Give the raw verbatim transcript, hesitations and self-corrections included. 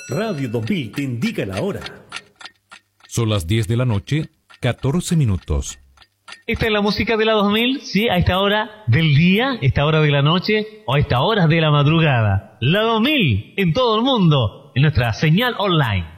Radio dos mil te indica la hora. Son las diez de la noche, catorce minutos. Esta es la música de la dos mil, sí, a esta hora del día, esta hora de la noche o a esta hora de la madrugada. La dos mil en todo el mundo, en nuestra señal online.